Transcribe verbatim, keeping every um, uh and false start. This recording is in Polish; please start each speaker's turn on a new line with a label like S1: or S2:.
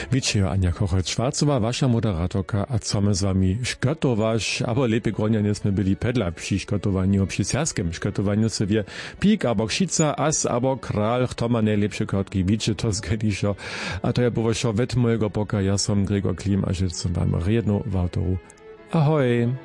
S1: Wiecie, Ania Kochec-Schwarzowa, wasza moderatorka, a co my z wami szkotować, aber lepiej gronia nie sme byli pedla przy szkotowaniu, przy serskim szkotowaniu sobie pik, abo ksica, as, abo kral, kto ma najlepsze kotki, wiecie, to zgadiszo, a to ja było šo wet mojego boka, ja som Gregor Klim, a że som wam redno w autoru. Ahoj!